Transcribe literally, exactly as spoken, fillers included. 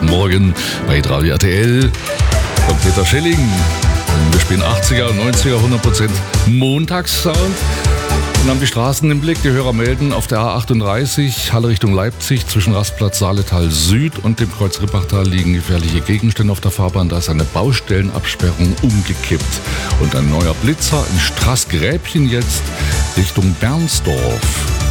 Morgen bei Radio R T L von Peter Schelling. Wir spielen achtziger, neunziger, hundert Prozent Montagssound und haben die Straßen im Blick. Die Hörer melden auf der A achtunddreißig, Halle Richtung Leipzig, zwischen Rastplatz Saaletal Süd und dem Kreuz Rippachtal liegen gefährliche Gegenstände auf der Fahrbahn. Da ist eine Baustellenabsperrung umgekippt und ein neuer Blitzer in Straßgräbchen jetzt Richtung Bernsdorf.